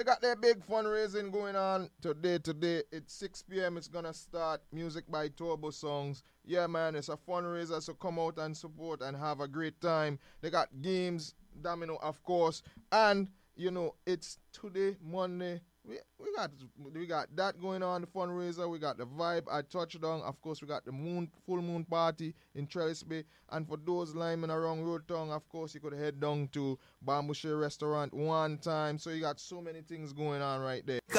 They got their big fundraising going on today. Today, it's 6 p.m. It's gonna start. Music by Turbo Songs. Yeah, man, it's a fundraiser, so come out and support and have a great time. They got games, domino, of course, and it's today, Monday. We got that going on, the fundraiser. We got the vibe at Touchdown. Of course, we got the full moon party in Trellis Bay. And for those linemen around Road Town, of course, you could head down to Bamboo Share Restaurant one time. So you got so many things going on right there.